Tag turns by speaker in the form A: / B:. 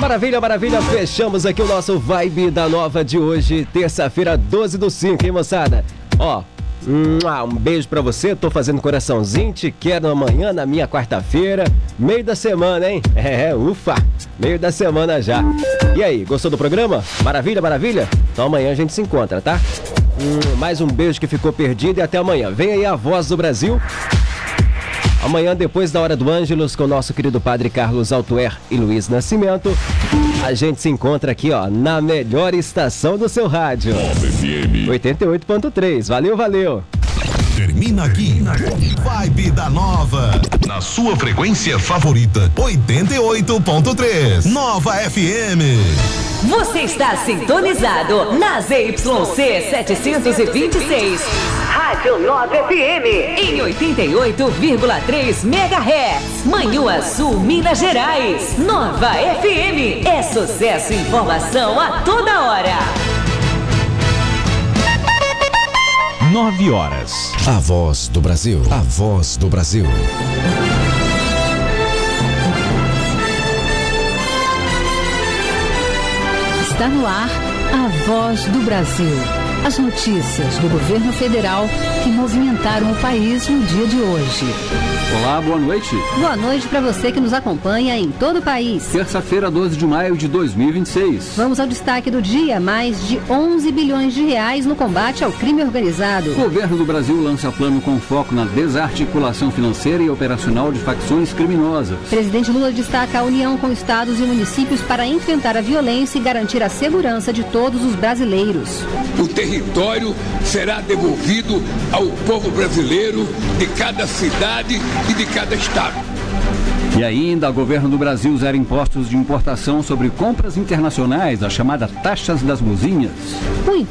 A: Maravilha, maravilha. Fechamos aqui o nosso Vibe da Nova de hoje, terça-feira, 12/5, hein, moçada? Ó, um beijo pra você. Tô fazendo coraçãozinho. Te quero amanhã, na minha quarta-feira. Meio da semana, hein? Ufa! Meio da semana já. E aí, gostou do programa? Maravilha, maravilha? Então amanhã a gente se encontra, tá? Mais um beijo que ficou perdido e até amanhã. Vem aí a Voz do Brasil. Amanhã, depois da Hora do Ângelus, com o nosso querido Padre Carlos Altuer e Luiz Nascimento, a gente se encontra aqui, ó, na melhor estação do seu rádio. 88.3. Valeu, valeu.
B: Termina aqui, Vibe da Nova, na sua frequência favorita, 88.3, Nova FM.
C: Você está sintonizado na ZYC 726, Rádio Nova FM, em 88,3 MHz, Manhuaçu, Minas Gerais. Nova FM é sucesso e informação a toda hora.
D: 9 horas.
B: A Voz do Brasil. A Voz do Brasil.
E: Está no ar a Voz do Brasil. As notícias do governo federal que movimentaram o país no dia de hoje.
F: Olá, boa noite.
E: Boa noite para você que nos acompanha em todo o país.
F: Terça-feira, 12 de maio de 2026.
E: Vamos ao destaque do dia. Mais de 11 bilhões de reais no combate ao crime organizado.
F: O governo do Brasil lança plano com foco na desarticulação financeira e operacional de facções criminosas.
E: Presidente Lula destaca a união com estados e municípios para enfrentar a violência e garantir a segurança de todos os brasileiros.
G: O território será devolvido ao povo brasileiro de cada cidade e de cada estado.
F: E ainda, o governo do Brasil zera impostos de importação sobre compras internacionais, a chamada taxas das buzinhas.